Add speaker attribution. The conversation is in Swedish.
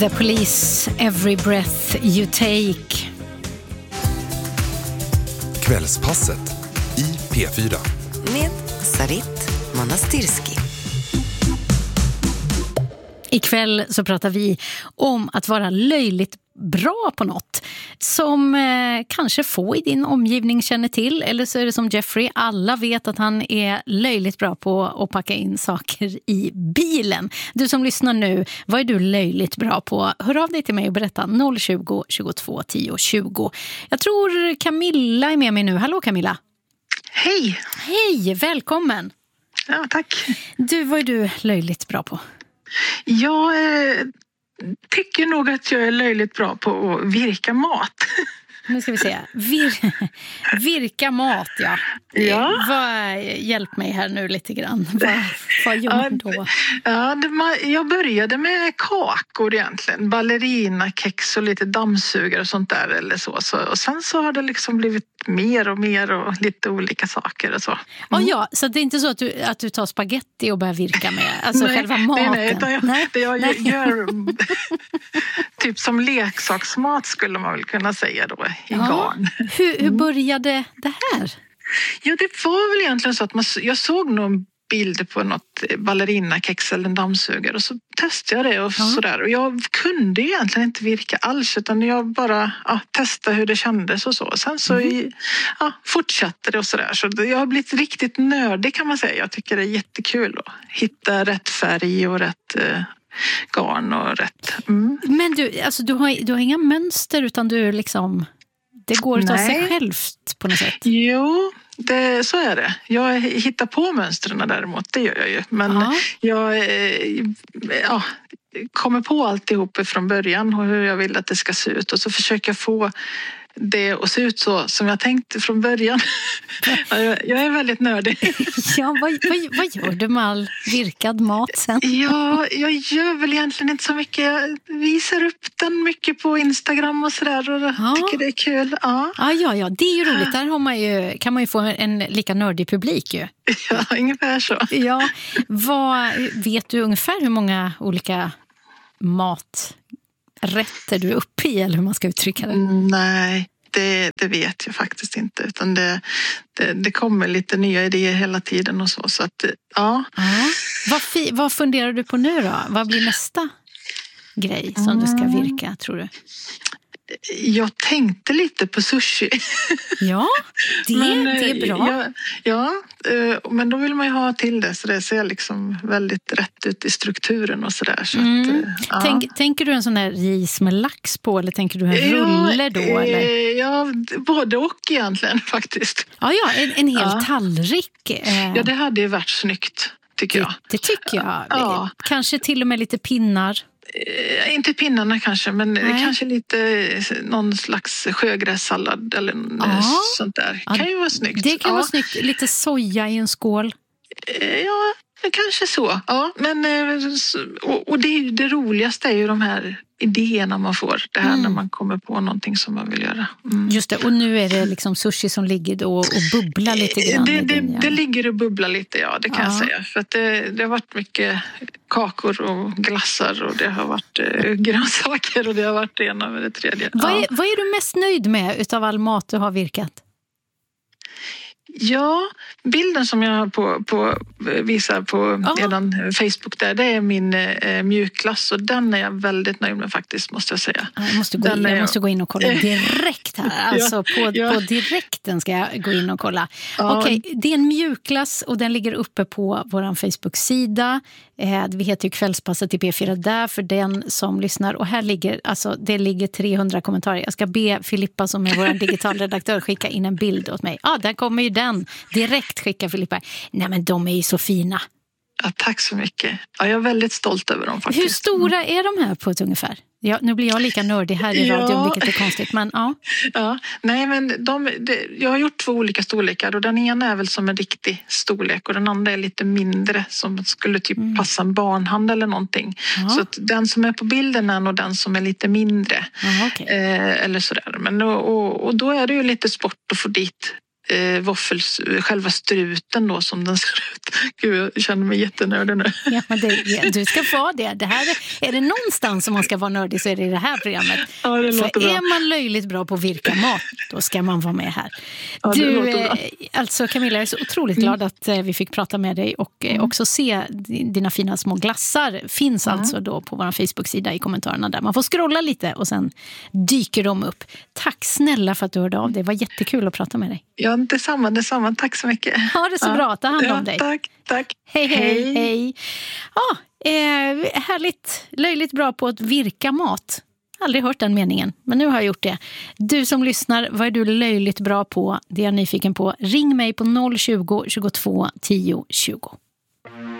Speaker 1: The Police, Every Breath You Take.
Speaker 2: Kvällspasset i P4.
Speaker 3: Med Sarit Manastirski.
Speaker 1: Ikväll så pratar vi om att vara löjligt bra på något som kanske få i din omgivning känner till, eller så är det som Jeffrey, alla vet att han är löjligt bra på att packa in saker i bilen. Du som lyssnar nu, vad är du löjligt bra på? Hör av dig till mig och berätta 020 22 10 20. Jag tror Camilla är med mig nu. Hallå Camilla.
Speaker 4: Hej!
Speaker 1: Hej, välkommen.
Speaker 4: Ja, tack.
Speaker 1: Du, vad är du löjligt bra på?
Speaker 4: Jag tycker nog att jag är löjligt bra på att virka mat.
Speaker 1: Nu ska vi se. Virka mat, ja. Hjälp mig här nu lite grann. Vad gör du då?
Speaker 4: Jag började med kakor egentligen. Ballerinakex och lite dammsugare och sånt där. Eller så. Och sen så har det liksom blivit mer och lite olika saker och så.
Speaker 1: Ja, så det är inte så att du tar spaghetti och börjar virka med alltså själva maten?
Speaker 4: Nej. Jag gör typ som leksaksmat skulle man väl kunna säga då i garn.
Speaker 1: Hur började det här?
Speaker 4: Ja, det var väl egentligen så att jag såg någon bild på något ballerinakex eller en dammsugare och så testade jag det och sådär. Och jag kunde egentligen inte virka alls utan jag bara testade hur det kändes och så. Och sen så fortsatte det och sådär. Så jag har blivit riktigt nördig kan man säga. Jag tycker det är jättekul att hitta rätt färg och rätt garn och rätt.
Speaker 1: Men du har inga mönster utan du liksom... Det går av sig självt på något sätt.
Speaker 4: Jo, så är det. Jag hittar på mönstren däremot, det gör jag ju. Men jag kommer på alltihop från början och hur jag vill att det ska se ut. Och så försöker jag få det att se ut så som jag tänkte från början. Jag är väldigt nördig.
Speaker 1: Ja, vad gör du med all virkad mat sen?
Speaker 4: Ja, jag gör väl egentligen inte så mycket. Jag visar upp den mycket på Instagram och sådär och tycker det är kul. Ja,
Speaker 1: det är ju roligt. Där kan man ju få en lika nördig publik ju.
Speaker 4: Ja, ungefär så.
Speaker 1: Ja, vet du ungefär hur många olika maträtter du är uppe i eller hur man ska uttrycka det?
Speaker 4: Nej, det vet jag faktiskt inte. Utan det kommer lite nya idéer hela tiden och så att ja.
Speaker 1: Vad funderar du på nu då? Vad blir nästa grej som du ska virka, tror du?
Speaker 4: Jag tänkte lite på sushi.
Speaker 1: Ja, det är bra.
Speaker 4: Men då vill man ju ha till det så det ser liksom väldigt rätt ut i strukturen och sådär. Så
Speaker 1: Tänker du en sån där ris med lax på eller tänker du en rulle då? Eller?
Speaker 4: Ja, både och egentligen faktiskt.
Speaker 1: Ja, en hel tallrik.
Speaker 4: Ja, det hade ju varit snyggt tycker jag.
Speaker 1: Det tycker jag. Ja. Kanske till och med lite pinnar.
Speaker 4: Inte pinnarna kanske, men kanske lite någon slags sjögrässallad eller sånt där. Kan ju vara snyggt.
Speaker 1: Det kan vara snyggt. Lite soja i en skål.
Speaker 4: Ja, kanske så. Ja, men och det roligaste är ju de här idéerna man får. Det här när man kommer på någonting som man vill göra.
Speaker 1: Just det, och nu är det liksom sushi som ligger då och bubblar lite grann.
Speaker 4: Det ligger och bubblar lite, det kan jag säga. För att det har varit mycket kakor och glassar och det har varit grönsaker och det har varit det ena med det tredje.
Speaker 1: Vad är du mest nöjd med utav all mat du har virkat?
Speaker 4: Ja, bilden som jag visar på redan Facebook där, det är min mjukglass och den är jag väldigt nöjd med faktiskt, måste jag säga.
Speaker 1: Jag måste gå in och kolla direkt här. Alltså på direkten ska jag gå in och kolla. Okej, det är en mjukglass och den ligger uppe på vår Facebook-sida. Vi heter ju Kvällspasset i P4 där för den som lyssnar. Och här ligger 300 kommentarer. Jag ska be Filippa som är vår digitalredaktör skicka in en bild åt mig. Där kommer ju den. Direkt skicka Filippa. Nej men de är ju så fina.
Speaker 4: Ja, tack så mycket. Ja, jag är väldigt stolt över dem faktiskt.
Speaker 1: Hur stora är de här på ett ungefär? Ja, nu blir jag lika nördig här i radion, vilket är konstigt, men
Speaker 4: nej, men jag har gjort 2 olika storlekar och den ena är väl som en riktig storlek och den andra är lite mindre som skulle typ passa en barnhand eller någonting. Så att den som är på bilden är nog den som är lite mindre. Eller sådär. Men, och då är det ju lite sport att få dit själva struten då som den ser ut. Gud, jag känner mig jättenördig nu.
Speaker 1: Ja, men du ska få det. Det här är det någonstans som man ska vara nördig så är det i det här programmet.
Speaker 4: Ja, det låter bra.
Speaker 1: Är man löjligt bra på att virka mat, då ska man vara med här.
Speaker 4: Ja,
Speaker 1: alltså Camilla, jag är så otroligt glad att vi fick prata med dig och också se dina fina små glassar. Finns alltså då på vår Facebook-sida i kommentarerna där. Man får scrolla lite och sen dyker de upp. Tack snälla för att du hörde av dig. Det var jättekul att prata med dig.
Speaker 4: Ja, detsamma. Tack så mycket.
Speaker 1: Ha det så bra. Ta hand om dig.
Speaker 4: Tack.
Speaker 1: Hej. Ja, härligt. Löjligt bra på att virka mat. Aldrig hört den meningen, men nu har jag gjort det. Du som lyssnar, vad är du löjligt bra på? Det är jag nyfiken på. Ring mig på 020 22 10 20.